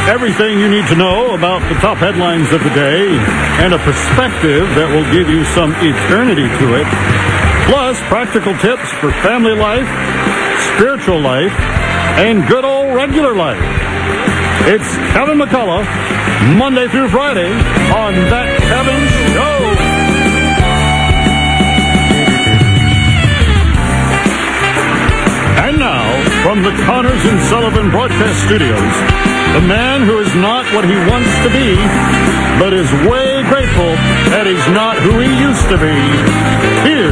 Everything you need to know about the top headlines of the day and a perspective that will give you some eternity to it. Plus, practical tips for family life, spiritual life, and good old regular life. It's Kevin McCullough, Monday through Friday on That Kevin Show. And now, from the Connors and Sullivan Broadcast Studios, the man who is not what he wants to be, but is way grateful that he's not who he used to be. Here's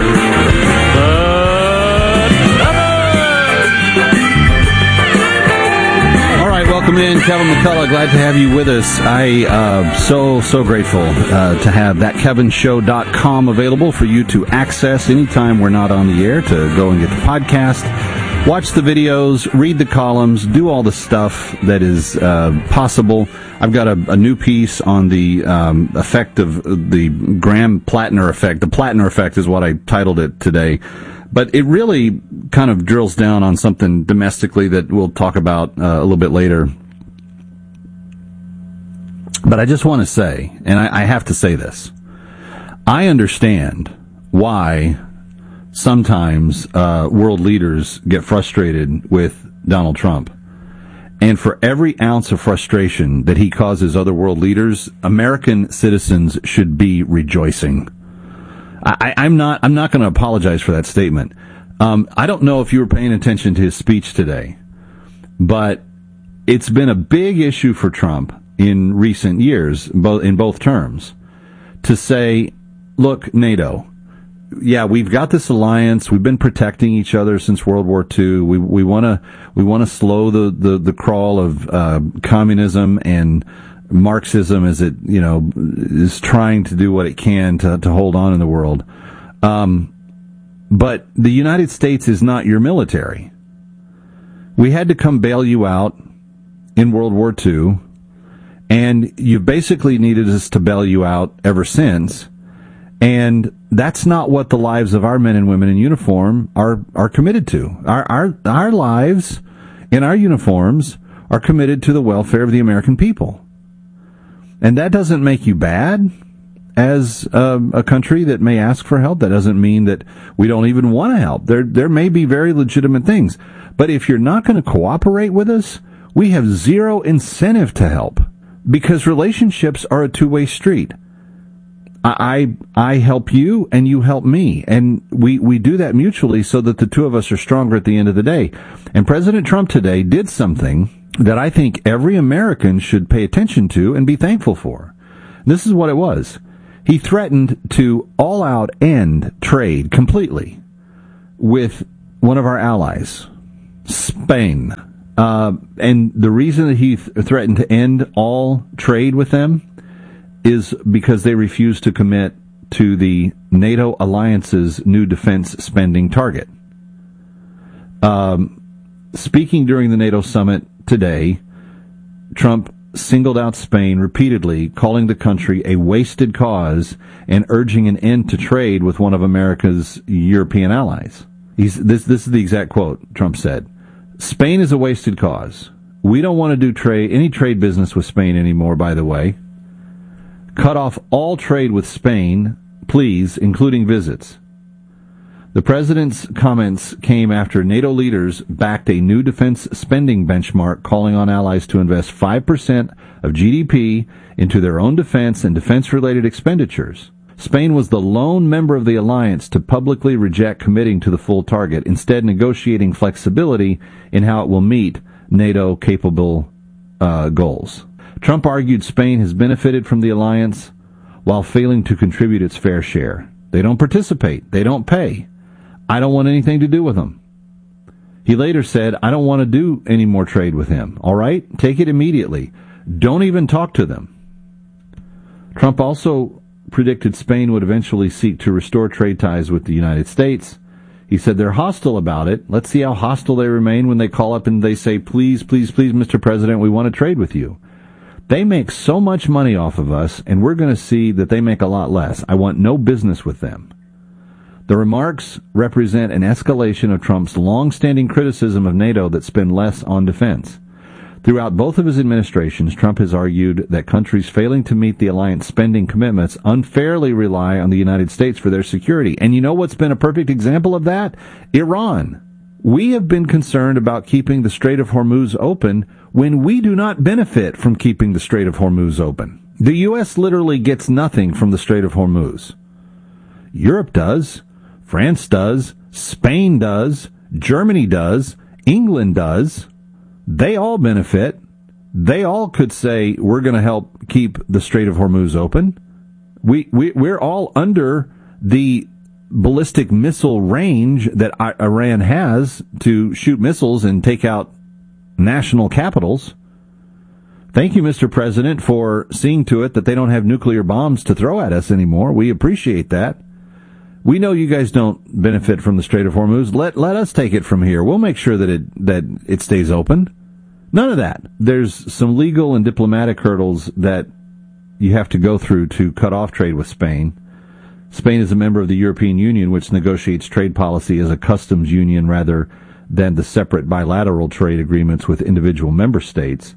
Kevin! All right, welcome in, Kevin McCullough. Glad to have you with us. I so grateful to have thatkevinshow.com available for you to access anytime we're not on the air, to go and get the podcast. Watch the videos, read the columns, do all the stuff that is possible. I've got a new piece on the effect of the Graham-Plattner effect. The Plattner effect is what I titled it today. But it really kind of drills down on something domestically that we'll talk about a little bit later. But I just want to say, and I have to say this, I understand why sometimes world leaders get frustrated with Donald Trump. And for every ounce of frustration that he causes other world leaders, American citizens should be rejoicing. I'm not going to apologize for that statement. I don't know if you were paying attention to his speech today, but it's been a big issue for Trump in recent years, in both terms, to say, look, NATO, yeah, we've got this alliance. We've been protecting each other since World War II. We want to slow the crawl of communism and Marxism as it is trying to do what it can to hold on in the world. But the United States is not your military. We had to come bail you out in World War II, and you basically needed us to bail you out ever since. And that's not what the lives of our men and women in uniform are committed to. Our lives in our uniforms are committed to the welfare of the American people. And that doesn't make you bad as a country that may ask for help. That doesn't mean that we don't even want to help. There may be very legitimate things. But if you're not going to cooperate with us, we have zero incentive to help, because relationships are a two-way street. I help you and you help me, and we do that mutually so that the two of us are stronger at the end of the day. And President Trump today did something that I think every American should pay attention to and be thankful for. This is what it was. He threatened to all-out end trade completely with one of our allies, Spain. And the reason that he threatened to end all trade with them is because they refuse to commit to the NATO alliance's new defense spending target. Speaking during the NATO summit today, Trump singled out Spain repeatedly, calling the country a wasted cause and urging an end to trade with one of America's European allies. This is the exact quote Trump said. Spain is a wasted cause. We don't want to do any trade business with Spain anymore, by the way. Cut off all trade with Spain, please, including visits. The president's comments came after NATO leaders backed a new defense spending benchmark calling on allies to invest 5% of GDP into their own defense and defense-related expenditures. Spain was the lone member of the alliance to publicly reject committing to the full target, instead negotiating flexibility in how it will meet NATO-capable goals. Trump argued Spain has benefited from the alliance while failing to contribute its fair share. They don't participate. They don't pay. I don't want anything to do with them. He later said, I don't want to do any more trade with him. All right? Take it immediately. Don't even talk to them. Trump also predicted Spain would eventually seek to restore trade ties with the United States. He said they're hostile about it. Let's see how hostile they remain when they call up and they say, please, please, please, Mr. President, we want to trade with you. They make so much money off of us, and we're going to see that they make a lot less. I want no business with them. The remarks represent an escalation of Trump's long-standing criticism of NATO that spend less on defense. Throughout both of his administrations, Trump has argued that countries failing to meet the alliance spending commitments unfairly rely on the United States for their security. And you know what's been a perfect example of that? Iran. We have been concerned about keeping the Strait of Hormuz open when we do not benefit from keeping the Strait of Hormuz open. The U.S. literally gets nothing from the Strait of Hormuz. Europe does. France does. Spain does. Germany does. England does. They all benefit. They all could say, we're going to help keep the Strait of Hormuz open. We're all under the ballistic missile range that Iran has to shoot missiles and take out national capitals. Thank you, Mr. President, for seeing to it that they don't have nuclear bombs to throw at us anymore. We appreciate that. We know you guys don't benefit from the Strait of Hormuz. Let us take it from here. We'll make sure that it stays open. None of that. There's some legal and diplomatic hurdles that you have to go through to cut off trade with Spain. Spain is a member of the European Union, which negotiates trade policy as a customs union rather than the separate bilateral trade agreements with individual member states.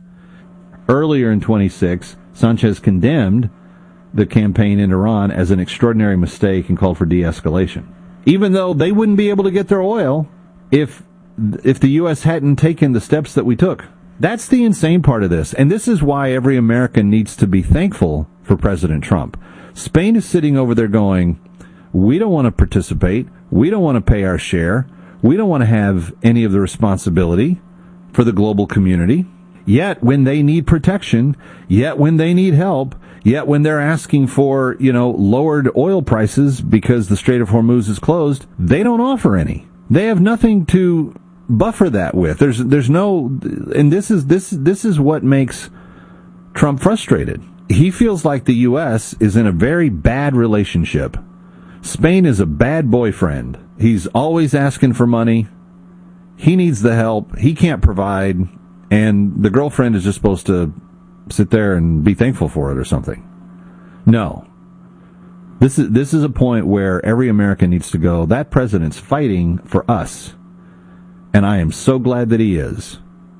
Earlier in 26, Sanchez condemned the campaign in Iran as an extraordinary mistake and called for de-escalation. Even though they wouldn't be able to get their oil if the U.S. hadn't taken the steps that we took. That's the insane part of this. And this is why every American needs to be thankful for President Trump. Spain is sitting over there going, we don't want to participate. We don't want to pay our share. We don't want to have any of the responsibility for the global community. Yet when they need protection, yet when they need help, yet when they're asking for, lowered oil prices because the Strait of Hormuz is closed, they don't offer any. They have nothing to buffer that with. There's no, and this is what makes Trump frustrated. He feels like the U.S. is in a very bad relationship. Spain is a bad boyfriend. He's always asking for money. He needs the help. He can't provide. And the girlfriend is just supposed to sit there and be thankful for it or something. No. This is a point where every American needs to go, that president's fighting for us. And I am so glad that he is.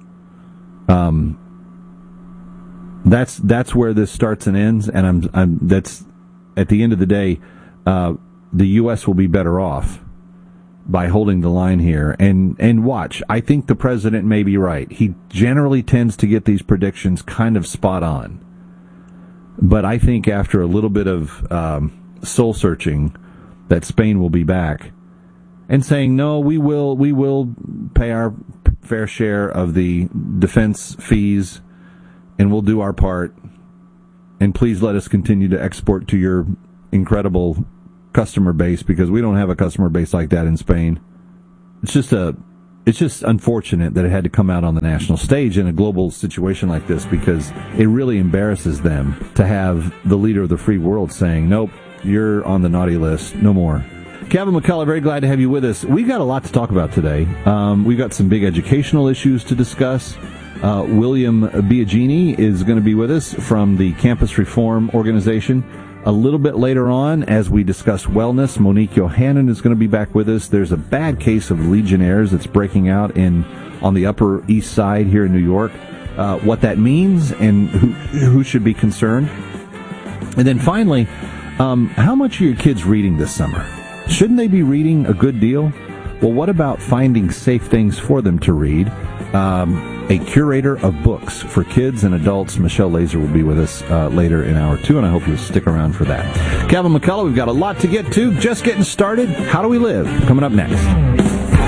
That's where this starts and ends, and that's at the end of the day, the U.S. will be better off by holding the line here. And watch, I think the president may be right. He generally tends to get these predictions kind of spot on. But I think after a little bit of soul searching, that Spain will be back and saying, no, we will pay our fair share of the defense fees, and we'll do our part. And please let us continue to export to your incredible customer base, because we don't have a customer base like that in Spain. It's just unfortunate that it had to come out on the national stage in a global situation like this, because it really embarrasses them to have the leader of the free world saying, nope, you're on the naughty list, no more. Kevin McCullough, very glad to have you with us. We've got a lot to talk about today. We've got some big educational issues to discuss. William Biagini is going to be with us from the Campus Reform Organization. A little bit later on, as we discuss wellness, Monique Yohannan is going to be back with us. There's a bad case of Legionnaires that's breaking out on the Upper East Side here in New York. What that means and who should be concerned. And then finally, how much are your kids reading this summer? Shouldn't they be reading a good deal? Well, what about finding safe things for them to read? A curator of books for kids and adults, Michelle Laser, will be with us later in hour 2, and I hope you'll stick around for that. Kevin McCullough, we've got a lot to get to. Just getting started. How do we live? Coming up next.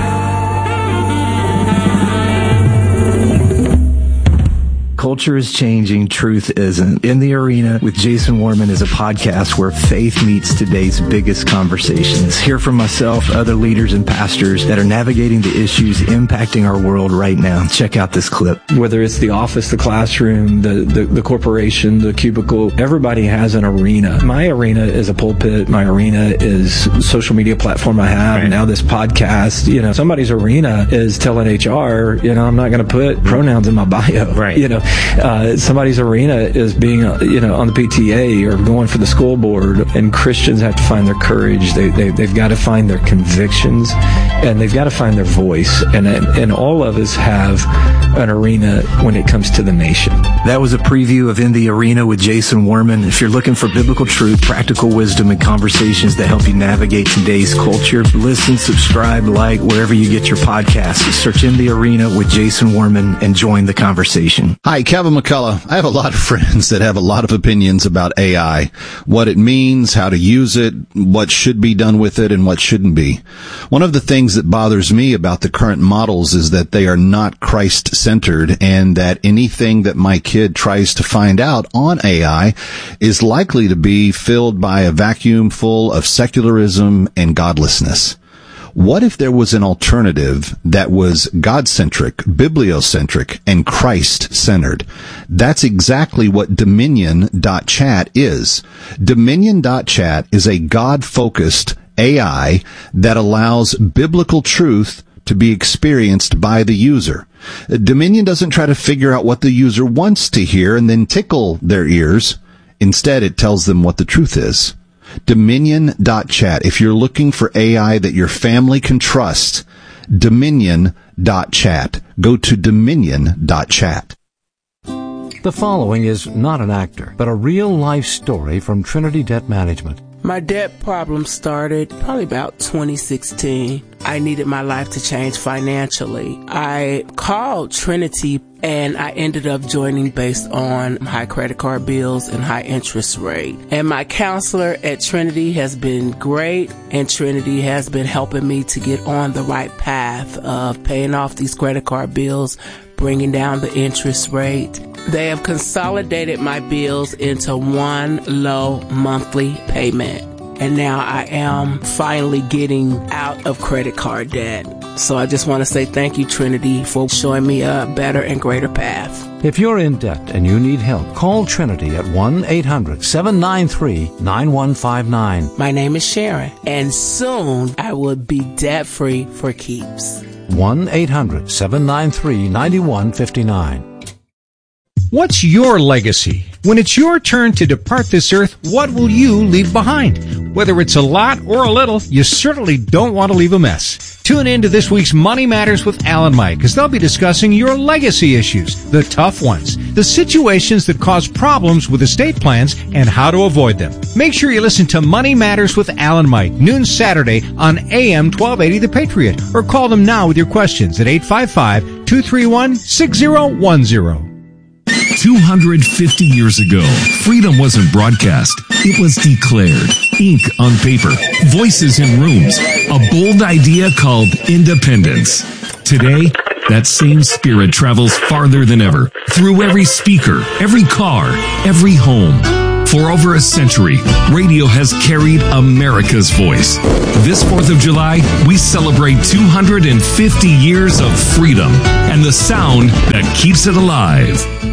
Culture is changing, truth isn't. In the Arena with Jason Warman is a podcast where faith meets today's biggest conversations. Hear from myself, other leaders and pastors that are navigating the issues impacting our world right now. Check out this clip. Whether it's the office, the classroom, the corporation, the cubicle, everybody has an arena. My arena is a pulpit. My arena is a social media platform I have. Right. Now this podcast, somebody's arena is telling HR, I'm not going to put pronouns in my bio. Right. Somebody's arena is being, on the PTA or going for the school board, and Christians have to find their courage. They've got to find their convictions, and they've got to find their voice. And all of us have an arena when it comes to the nation. That was a preview of In the Arena with Jason Warman. If you're looking for biblical truth, practical wisdom, and conversations that help you navigate today's culture, listen, subscribe, like, wherever you get your podcasts. Search In the Arena with Jason Warman and join the conversation. Hi, Kevin McCullough. I have a lot of friends that have a lot of opinions about AI, what it means, how to use it, what should be done with it, and what shouldn't be. One of the things that bothers me about the current models is that they are not Christ-centered, and that anything that my kid tries to find out on AI is likely to be filled by a vacuum full of secularism and godlessness. What if there was an alternative that was God-centric, bibliocentric, and Christ-centered? That's exactly what Dominion.chat is. Dominion.chat is a God-focused AI that allows biblical truth to be experienced by the user. Dominion doesn't try to figure out what the user wants to hear and then tickle their ears. Instead, it tells them what the truth is. Dominion.chat. If you're looking for AI that your family can trust, Dominion.chat. Go to Dominion.chat. The following is not an actor, but a real-life story from Trinity Debt Management. My debt problem started probably about 2016. I needed my life to change financially. I called Trinity and I ended up joining based on high credit card bills and high interest rate. And my counselor at Trinity has been great, and Trinity has been helping me to get on the right path of paying off these credit card bills, bringing down the interest rate. They have consolidated my bills into one low monthly payment. And now I am finally getting out of credit card debt. So I just want to say thank you, Trinity, for showing me a better and greater path. If you're in debt and you need help, call Trinity at 1-800-793-9159. My name is Sharon, and soon I will be debt-free for keeps. 1-800-793-9159. What's your legacy? When it's your turn to depart this earth, what will you leave behind? Whether it's a lot or a little, you certainly don't want to leave a mess. Tune in to this week's Money Matters with Al and Mike, because they'll be discussing your legacy issues, the tough ones, the situations that cause problems with estate plans, and how to avoid them. Make sure you listen to Money Matters with Al and Mike, noon Saturday on AM 1280 The Patriot, or call them now with your questions at 855-231-6010. 250 years ago, freedom wasn't broadcast. It was declared. Ink on paper, voices in rooms, a bold idea called independence. Today, that same spirit travels farther than ever, through every speaker, every car, every home. For over a century, radio has carried America's voice. This 4th of July, we celebrate 250 years of freedom and the sound that keeps it alive.